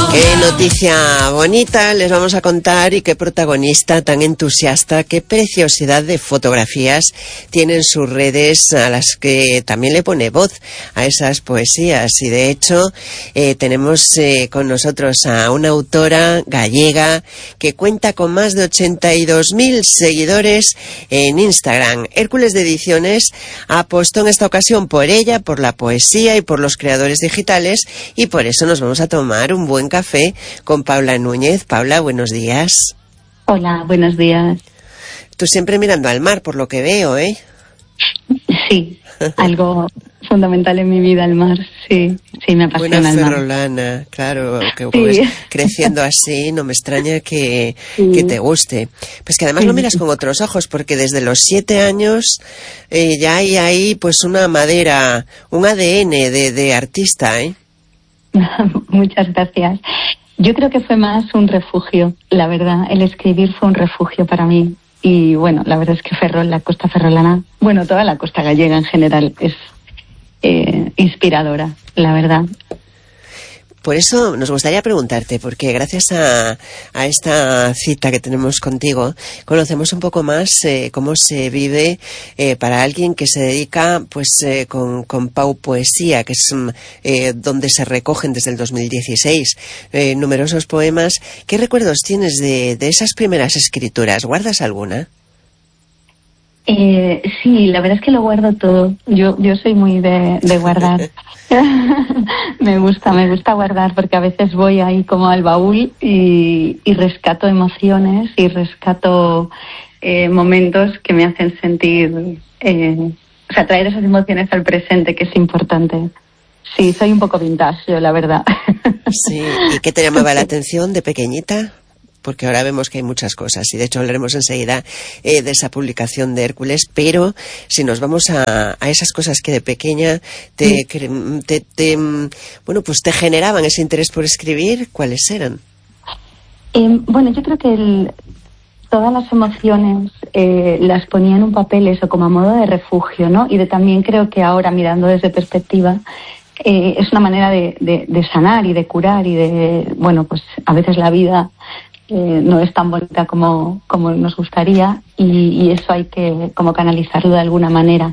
Qué noticia bonita les vamos a contar y qué protagonista tan entusiasta, qué preciosidad de fotografías tienen sus redes a las que también le pone voz a esas poesías. Y de hecho tenemos con nosotros a una autora gallega que cuenta con más de 82.000 seguidores en Instagram. Hércules de Ediciones apostó en esta ocasión por ella, por la poesía y por los creadores digitales, y por eso nos vamos a tomar un buen café con Paula Núñez. Paula, buenos días. Hola, buenos días. Tú siempre mirando al mar, por lo que veo, ¿eh? Sí, algo fundamental en mi vida, el mar, sí, me apasiona Buena el mar. ferrolana, claro, que Sí. ves creciendo así, no me extraña que te guste. Pues que además lo miras con otros ojos, porque desde los 7 años ya hay ahí pues una madera, un ADN de artista, ¿eh? Muchas gracias. Yo creo que fue más un refugio, la verdad. El escribir fue un refugio para mí. Y bueno, la verdad es que Ferrol, la costa ferrolana, bueno, toda la costa gallega en general es inspiradora, la verdad. Por eso nos gustaría preguntarte, porque gracias a esta cita que tenemos contigo, conocemos un poco más cómo se vive para alguien que se dedica pues con Pau Poesía, que es donde se recogen desde el 2016 numerosos poemas. ¿Qué recuerdos tienes de esas primeras escrituras? ¿Guardas alguna? Sí, la verdad es que lo guardo todo. Yo soy muy de guardar. Me gusta guardar, porque a veces voy ahí como al baúl y rescato emociones y rescato momentos que me hacen sentir, traer esas emociones al presente, que es importante. Sí, soy un poco vintage, yo, la verdad. Sí, ¿y qué te llamaba la atención de pequeñita? Porque ahora vemos que hay muchas cosas y de hecho hablaremos enseguida de esa publicación de Hércules, pero si nos vamos a esas cosas que de pequeña te generaban ese interés por escribir, ¿cuáles eran? Bueno, yo creo que todas las emociones las ponía en un papel, eso, como a modo de refugio, ¿no? Y también creo que ahora, mirando desde perspectiva, es una manera de sanar y de curar y pues a veces la vida no es tan bonita como nos gustaría y eso hay que como canalizarlo de alguna manera.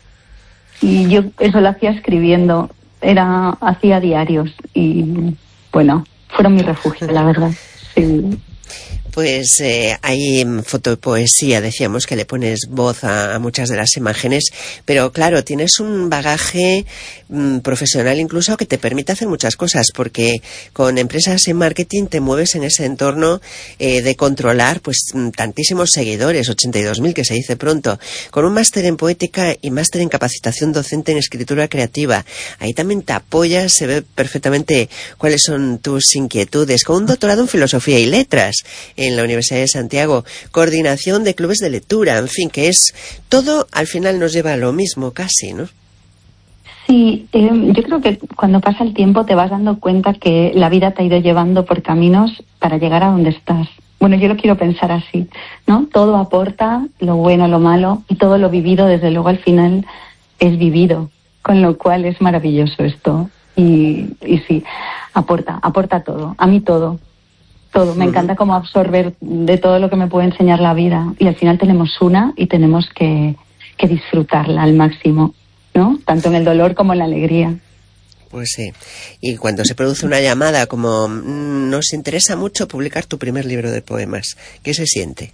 Y yo eso lo hacía escribiendo, hacía diarios y bueno, fueron mi refugio, la verdad. Sí. Pues hay fotopoesía, decíamos que le pones voz a muchas de las imágenes, pero claro, tienes un bagaje profesional incluso que te permite hacer muchas cosas, porque con empresas en marketing te mueves en ese entorno de controlar pues tantísimos seguidores, 82.000 que se dice pronto, con un máster en poética y máster en capacitación docente en escritura creativa. Ahí también te apoyas, se ve perfectamente cuáles son tus inquietudes, con un doctorado en filosofía y letras en la Universidad de Santiago, coordinación de clubes de lectura, en fin, que es todo, al final nos lleva a lo mismo casi, ¿no? Sí, yo creo que cuando pasa el tiempo te vas dando cuenta que la vida te ha ido llevando por caminos para llegar a donde estás. Bueno, yo lo quiero pensar así, ¿no? Todo aporta, lo bueno, lo malo, y todo lo vivido, desde luego, al final es vivido, con lo cual es maravilloso esto. Y sí, aporta todo, a mí todo. Me encanta como absorber de todo lo que me puede enseñar la vida, y al final tenemos una y tenemos que disfrutarla al máximo, ¿no? Tanto en el dolor como en la alegría. Pues sí, y cuando se produce una llamada como nos interesa mucho publicar tu primer libro de poemas, ¿qué se siente?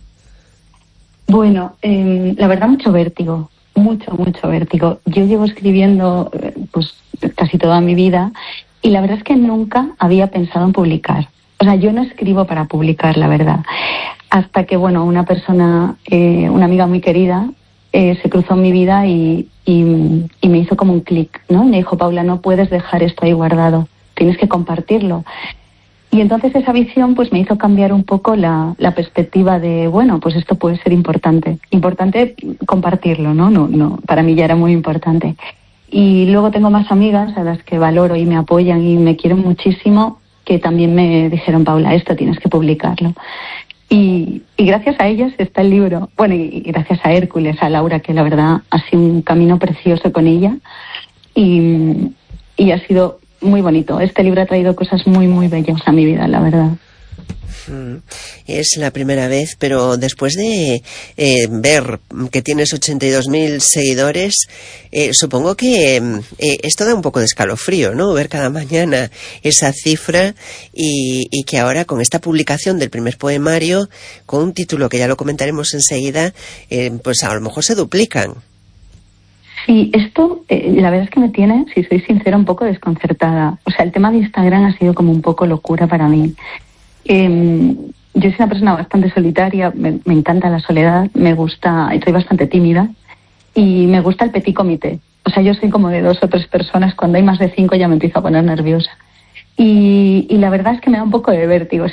Bueno, la verdad mucho vértigo, mucho vértigo. Yo llevo escribiendo pues casi toda mi vida y la verdad es que nunca había pensado en publicar. O sea, yo no escribo para publicar, la verdad. Hasta que, una persona, una amiga muy querida, se cruzó en mi vida y me hizo como un clic, ¿no? Me dijo, Paula, no puedes dejar esto ahí guardado, tienes que compartirlo. Y entonces esa visión pues me hizo cambiar un poco la perspectiva de, pues esto puede ser importante. Importante compartirlo, ¿no? No, para mí ya era muy importante. Y luego tengo más amigas a las que valoro y me apoyan y me quieren muchísimo, que también me dijeron, Paula, esto tienes que publicarlo. Y gracias a ellas está el libro. Bueno, y gracias a Hércules, a Laura, que la verdad ha sido un camino precioso con ella. Y ha sido muy bonito. Este libro ha traído cosas muy, muy bellas a mi vida, la verdad. Es la primera vez, pero después de ver que tienes 82.000 seguidores, supongo que esto da un poco de escalofrío, ¿no? Ver cada mañana esa cifra y que ahora con esta publicación del primer poemario, con un título que ya lo comentaremos enseguida, pues a lo mejor se duplican. Sí, esto la verdad es que me tiene, si soy sincera, un poco desconcertada. O sea, el tema de Instagram ha sido como un poco locura para mí. Yo soy una persona bastante solitaria, me encanta la soledad, me gusta, soy bastante tímida y me gusta el petit comité. O sea, yo soy como de 2 o 3 personas, cuando hay más de 5 ya me empiezo a poner nerviosa. Y la verdad es que me da un poco de vértigo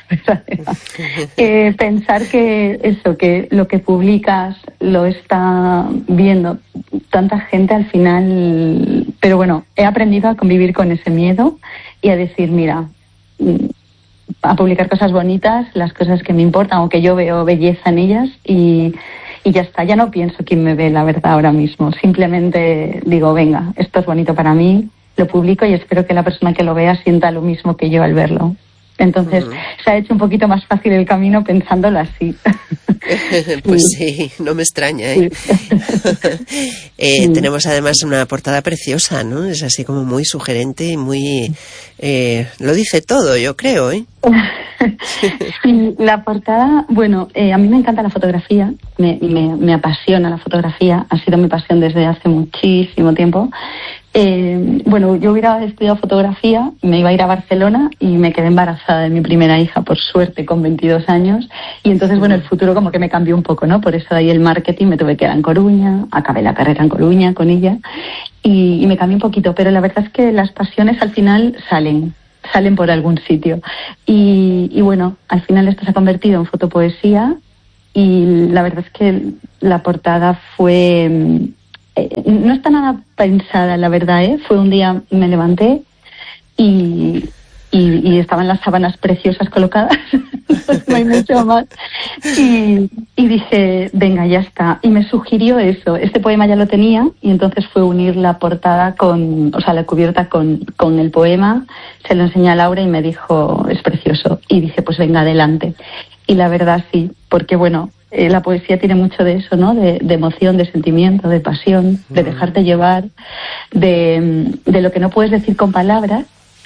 pensar que lo que publicas lo está viendo tanta gente al final. Pero bueno, he aprendido a convivir con ese miedo y a decir, mira, a publicar cosas bonitas, las cosas que me importan o que yo veo belleza en ellas y ya está, ya no pienso quién me ve, la verdad, ahora mismo. Simplemente digo, venga, esto es bonito para mí, lo publico y espero que la persona que lo vea sienta lo mismo que yo al verlo. Entonces, se ha hecho un poquito más fácil el camino pensándolo así. Pues sí, no me extraña, ¿eh? Tenemos además una portada preciosa, ¿no? Es así como muy sugerente y muy... lo dice todo, yo creo, ¿eh? Sí, la portada, bueno, a mí me encanta la fotografía, me apasiona la fotografía, ha sido mi pasión desde hace muchísimo tiempo. Bueno, yo hubiera estudiado fotografía, me iba a ir a Barcelona y me quedé embarazada de mi primera hija, por suerte, con 22 años. Y entonces, bueno, el futuro como que me cambió un poco, ¿no? Por eso de ahí el marketing, me tuve que quedar en Coruña, acabé la carrera en Coruña con ella y me cambió un poquito. Pero la verdad es que las pasiones al final salen por algún sitio. Y bueno, al final esto se ha convertido en fotopoesía y la verdad es que la portada fue... no está nada pensada, la verdad, ¿eh? Fue un día, me levanté y estaban las sábanas preciosas colocadas, no hay mucho más, y dije, venga, ya está. Y me sugirió eso, este poema ya lo tenía, y entonces fue unir la portada la cubierta con el poema, se lo enseñé a Laura y me dijo, es precioso, y dije, pues venga, adelante. Y la verdad sí, porque bueno, la poesía tiene mucho de eso, ¿no? De emoción, de sentimiento, de pasión, de dejarte llevar, de lo que no puedes decir con palabras,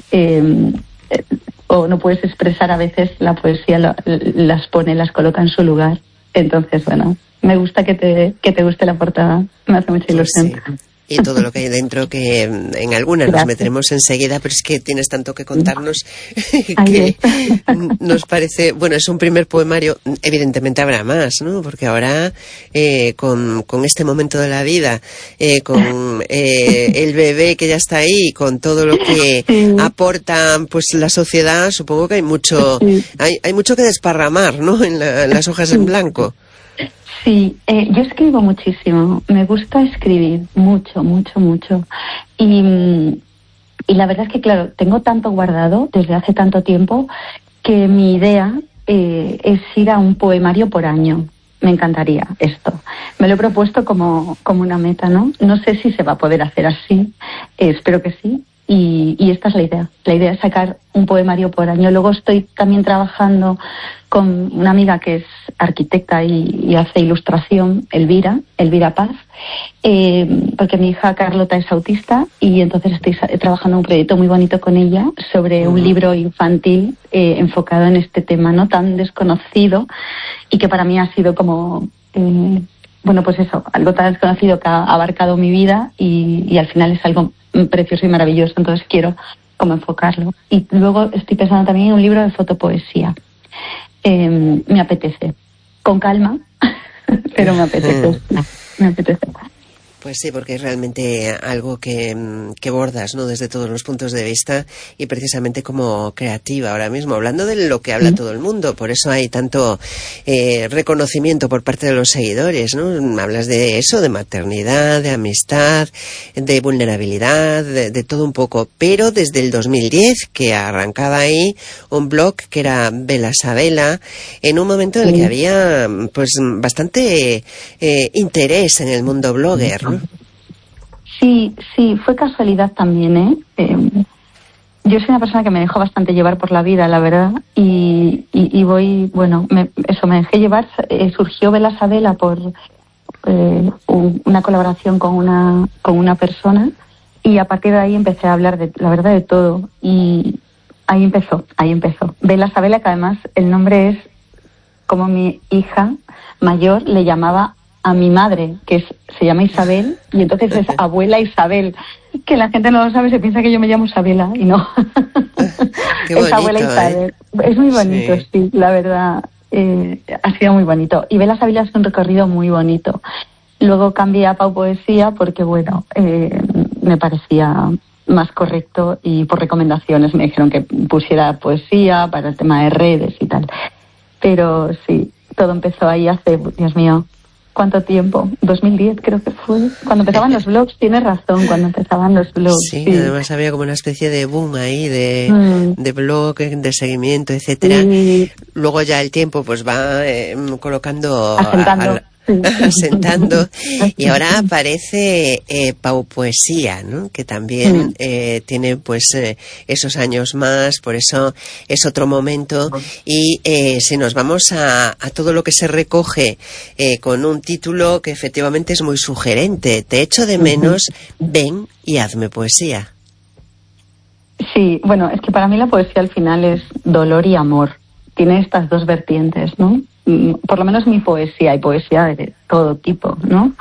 o no puedes expresar a veces, la poesía las pone, las coloca en su lugar. Entonces, bueno, me gusta que te guste la portada, me hace mucha ilusión. Sí. Y todo lo que hay dentro, que en algunas nos meteremos enseguida, pero es que tienes tanto que contarnos que nos parece, bueno, es un primer poemario, evidentemente habrá más, ¿no? Porque ahora con este momento de la vida, con el bebé que ya está ahí, con todo lo que aporta pues la sociedad, supongo que hay mucho que desparramar, ¿no? En las hojas en blanco. Sí, yo escribo muchísimo, me gusta escribir mucho, mucho, mucho. Y la verdad es que, claro, tengo tanto guardado desde hace tanto tiempo que mi idea es ir a un poemario por año. Me encantaría esto. Me lo he propuesto como una meta, ¿no? No sé si se va a poder hacer así, espero que sí. Y esta es la idea. La idea es sacar un poemario por año. Luego estoy también trabajando con una amiga que es arquitecta y hace ilustración, Elvira Paz, porque mi hija Carlota es autista y entonces estoy trabajando en un proyecto muy bonito con ella sobre un libro infantil enfocado en este tema, ¿no? Tan desconocido y que para mí ha sido como... bueno, pues eso, algo tan desconocido que ha abarcado mi vida y al final es algo precioso y maravilloso, entonces quiero como enfocarlo. Y luego estoy pensando también en un libro de fotopoesía. Me apetece, con calma, pero me apetece. Pues sí, porque es realmente algo que bordas, ¿no? Desde todos los puntos de vista y precisamente como creativa ahora mismo, hablando de lo que habla todo el mundo. Por eso hay tanto reconocimiento por parte de los seguidores, ¿no? Hablas de eso, de maternidad, de amistad, de vulnerabilidad, de todo un poco. Pero desde el 2010, que arrancaba ahí un blog que era Vela Sabela, en un momento en el que había pues bastante interés en el mundo blogger, ¿no? Sí, fue casualidad también, yo soy una persona que me dejo bastante llevar por la vida, la verdad, y voy, bueno, me dejé llevar. Surgió Velas a Vela por una colaboración con una persona, y a partir de ahí empecé a hablar de, la verdad, de todo, y ahí empezó. Velas a Vela, que además el nombre es como mi hija mayor le llamaba a mi madre, que se llama Isabel, y entonces es abuela Isabel, que la gente no lo sabe, se piensa que yo me llamo Isabela, y no. Qué bonito, es abuela Isabel. Es muy bonito, sí, la verdad, ha sido muy bonito. Y Velas a Vela es un recorrido muy bonito. Luego cambié a Pau Poesía porque, bueno, me parecía más correcto, y por recomendaciones me dijeron que pusiera poesía para el tema de redes y tal. Pero sí, todo empezó ahí hace, Dios mío, ¿cuánto tiempo? 2010 creo que fue. Cuando empezaban los blogs, tienes razón, cuando empezaban los blogs. Sí, además había como una especie de boom ahí de blog, de seguimiento, etcétera. Luego ya el tiempo pues va colocando... asentando, y ahora aparece Pau Poesía, ¿no? Que también tiene pues esos años más, por eso es otro momento. Y si nos vamos a todo lo que se recoge con un título que efectivamente es muy sugerente: Te echo de menos, ven y hazme poesía. Sí, bueno, es que para mí la poesía al final es dolor y amor. Tiene estas dos vertientes, ¿no? Por lo menos mi poesía, hay poesía de todo tipo, ¿no?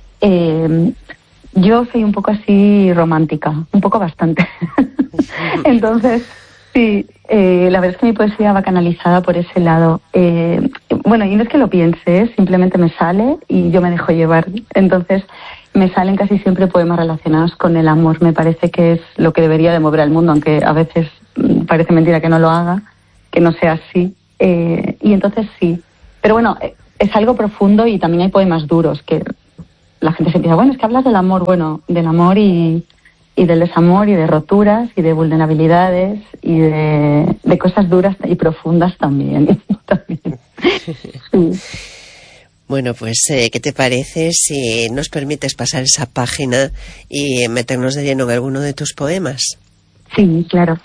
Yo soy un poco así romántica, un poco bastante. Entonces, sí, la verdad es que mi poesía va canalizada por ese lado. Bueno, y no es que lo piense, simplemente me sale y yo me dejo llevar. Entonces, me salen casi siempre poemas relacionados con el amor. Me parece que es lo que debería de mover al mundo, aunque a veces parece mentira que no lo haga, que no sea así. Y entonces sí. Pero bueno, es algo profundo, y también hay poemas duros que la gente se piensa, bueno, es que hablas del amor. Bueno, del amor y del desamor, y de roturas, y de vulnerabilidades, y de cosas duras y profundas también. Sí. Bueno, pues, ¿qué te parece si nos permites pasar esa página y meternos de lleno en alguno de tus poemas? Sí, claro.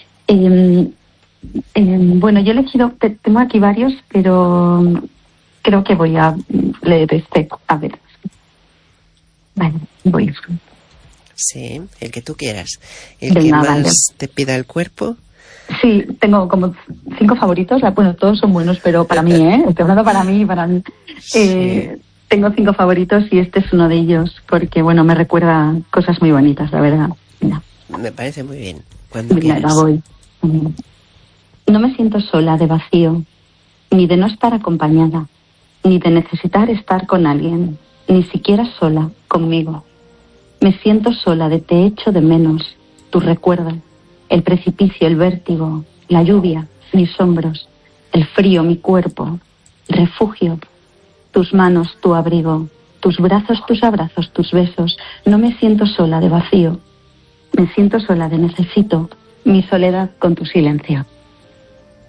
Bueno, yo he elegido, tengo aquí varios, pero creo que voy a leer este. A ver. Vale, voy. Sí, el que tú quieras. El que más te pida el cuerpo. Sí, tengo como 5 favoritos. Bueno, todos son buenos, pero para mí, estoy hablando para mí. Sí. Tengo 5 favoritos, y este es uno de ellos, porque, bueno, me recuerda cosas muy bonitas, la verdad. Mira. Me parece muy bien. Cuando quieras. Voy. No me siento sola de vacío, ni de no estar acompañada, ni de necesitar estar con alguien, ni siquiera sola conmigo. Me siento sola de te echo de menos, tu recuerdo, el precipicio, el vértigo, la lluvia, mis hombros, el frío, mi cuerpo, el refugio, tus manos, tu abrigo, tus brazos, tus abrazos, tus besos. No me siento sola de vacío, me siento sola de necesito, mi soledad con tu silencio.